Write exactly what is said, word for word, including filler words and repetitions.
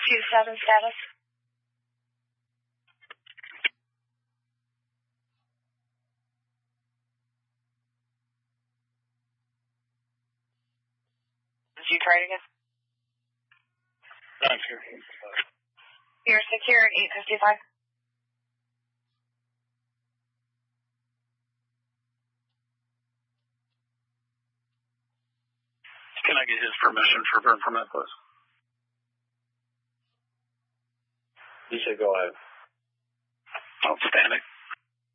two seven status. Did you try it again? I'm here. You're secure at eight fifty-five. Can I get his permission for burn permit, please? You should go ahead. Outstanding.